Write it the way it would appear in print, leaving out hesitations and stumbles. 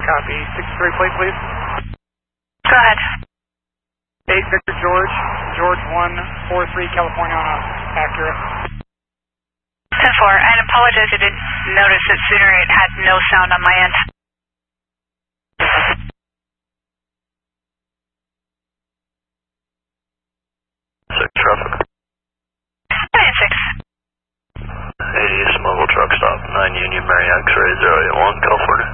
Copy. 63 plate, please. Go ahead. 8 Victor George, George 143 California on Acura. 10-4, I apologize, I didn't notice it sooner. It had no sound on my end. Traffic. 9-6. 80 East Mobile Truck Stop, 9 Union Mary X-Ray 081, California.